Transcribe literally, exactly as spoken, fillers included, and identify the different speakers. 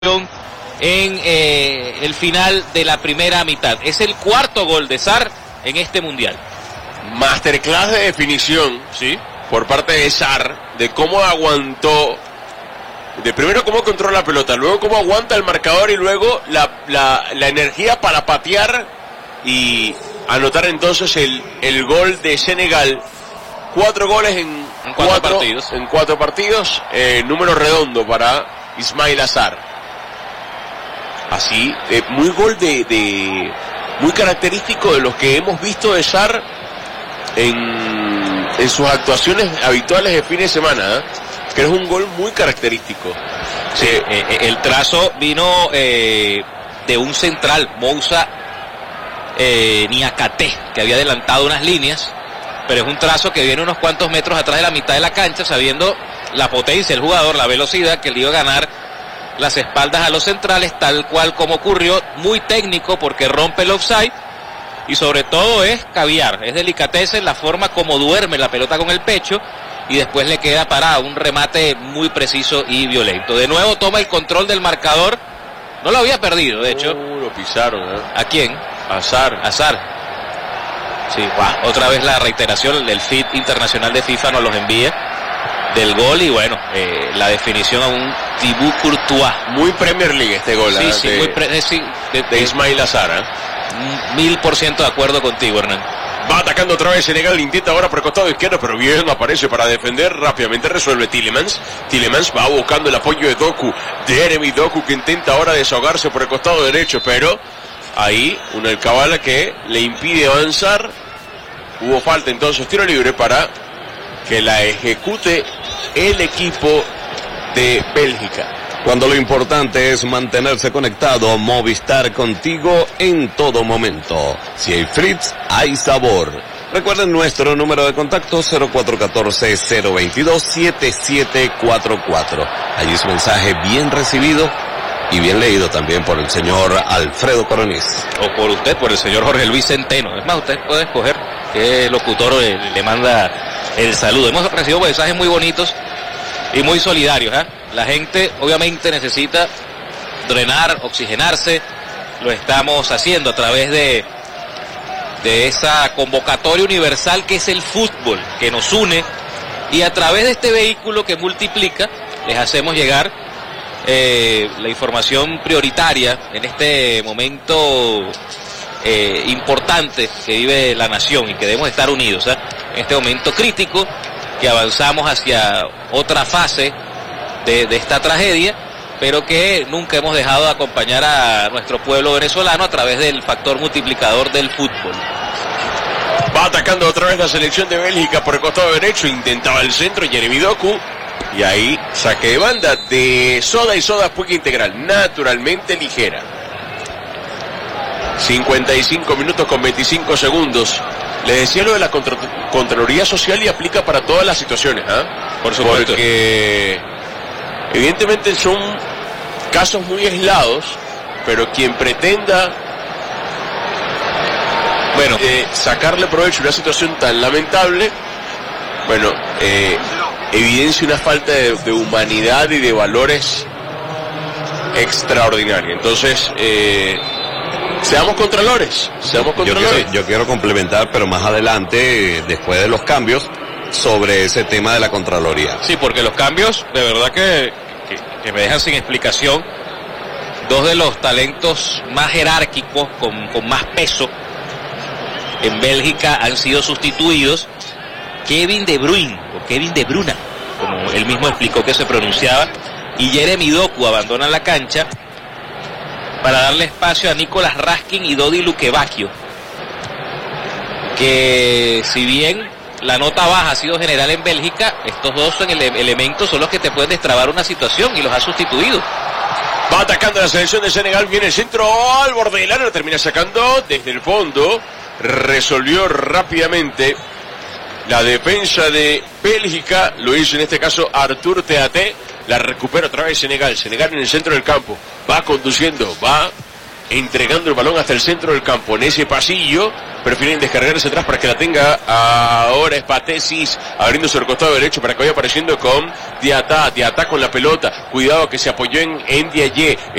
Speaker 1: en eh, el final de la primera mitad. Es el cuarto gol de Sarr en este mundial.
Speaker 2: Masterclass de definición,
Speaker 1: sí,
Speaker 2: por parte de Sarr, de cómo aguantó, de primero cómo controla la pelota, luego cómo aguanta el marcador y luego la, la, la energía para patear y anotar entonces el, el gol de Senegal. Cuatro goles en,
Speaker 1: en cuatro,
Speaker 2: cuatro
Speaker 1: partidos.
Speaker 2: En cuatro partidos, eh, número redondo para Ismaïla Sarr. Así, eh, muy gol de, de, muy característico de los que hemos visto de Sarr en, en sus actuaciones habituales de fin de semana, ¿eh? Que es un gol muy característico.
Speaker 1: Sí, eh, eh, el trazo vino eh, de un central, Moussa eh, Niakate, que había adelantado unas líneas, pero es un trazo que viene unos cuantos metros atrás de la mitad de la cancha, sabiendo la potencia del jugador, la velocidad, que le iba a ganar las espaldas a los centrales, tal cual como ocurrió, muy técnico porque rompe el offside y sobre todo es caviar, es delicateza la forma como duerme la pelota con el pecho y después le queda para un remate muy preciso y violento. De nuevo toma el control del marcador, no lo había perdido, de hecho.
Speaker 2: Uh, lo pisaron, ¿eh?
Speaker 1: ¿A quién?
Speaker 2: A Sarr.
Speaker 1: A Sarr. Sí, wow. Otra vez la reiteración, el feed internacional de FIFA nos los envía del gol y bueno, eh, la definición a un Thibaut Courtois.
Speaker 2: Muy Premier League este gol,
Speaker 1: sí,
Speaker 2: ¿eh?
Speaker 1: sí,
Speaker 2: de,
Speaker 1: muy pre de, sí, de,
Speaker 2: de Ismaïla Sarr, ¿eh?
Speaker 1: Mil por ciento de acuerdo contigo, Hernán.
Speaker 2: Va atacando otra vez Senegal, intenta ahora por el costado izquierdo, pero bien aparece para defender, rápidamente resuelve Tielemans. Tielemans va buscando el apoyo de Doku, de Jeremy Doku, que intenta ahora desahogarse por el costado derecho, pero ahí un alcabala que le impide avanzar. Hubo falta entonces, tiro libre para que la ejecute el equipo de Bélgica.
Speaker 3: Cuando lo importante es mantenerse conectado, Movistar contigo en todo momento. Si hay Fritz, hay sabor. Recuerden nuestro número de contacto cero cuatro uno cuatro, cero dos dos, siete siete cuatro cuatro. Allí su mensaje bien recibido y bien leído también por el señor Alfredo Coronís.
Speaker 1: O por usted, por el señor Jorge Luis Centeno. Es más, usted puede escoger qué locutor le, le manda el saludo. Hemos recibido mensajes muy bonitos y muy solidarios, ¿eh? La gente obviamente necesita drenar, oxigenarse. Lo estamos haciendo a través de, de esa convocatoria universal que es el fútbol, que nos une. Y a través de este vehículo que multiplica, les hacemos llegar eh, la información prioritaria en este momento eh, importante que vive la nación y que debemos estar unidos, ¿eh? En este momento crítico que avanzamos hacia otra fase de, de esta tragedia, pero que nunca hemos dejado de acompañar a nuestro pueblo venezolano a través del factor multiplicador del fútbol.
Speaker 2: Va atacando otra vez la selección de Bélgica por el costado derecho, intentaba el centro Jeremy Doku, y ahí saque de banda de Soda y Soda Puig Integral, naturalmente ligera. cincuenta y cinco minutos con veinticinco segundos. Les decía lo de la contra Contraloría Social y aplica para todas las situaciones, ¿eh?
Speaker 1: Por supuesto.
Speaker 2: Porque evidentemente son casos muy aislados, pero quien pretenda bueno, eh, sacarle provecho a una situación tan lamentable, bueno, eh, evidencia una falta de, de humanidad y de valores extraordinaria. Entonces, eh, seamos contralores, seamos contralores.
Speaker 3: Yo quiero, yo quiero complementar, pero más adelante, después de los cambios, sobre ese tema de la Contraloría.
Speaker 1: Sí, porque los cambios, de verdad que, que, que me dejan sin explicación. Dos de los talentos más jerárquicos, con, con más peso en Bélgica han sido sustituidos. Kevin De Bruyne, o Kevin De Bruyne, como él mismo explicó que se pronunciaba, y Jeremy Doku abandonan la cancha para darle espacio a Nicolas Raskin y Dodi Lukebakio, que si bien la nota baja ha sido general en Bélgica, estos dos son ele elementos son los que te pueden destrabar una situación y los ha sustituido.
Speaker 2: Va atacando la selección de Senegal, viene el centro al borde del área, termina sacando desde el fondo, resolvió rápidamente la defensa de Bélgica, lo hizo en este caso Artur Teaté, la recupera otra vez Senegal, Senegal en el centro del campo, va conduciendo, va entregando el balón hasta el centro del campo. En ese pasillo prefieren descargarse atrás para que la tenga. Ahora es Patesis abriéndose el costado derecho para que vaya apareciendo con Diatá. Diatá con la pelota. Cuidado que se apoyó en, en Diaye.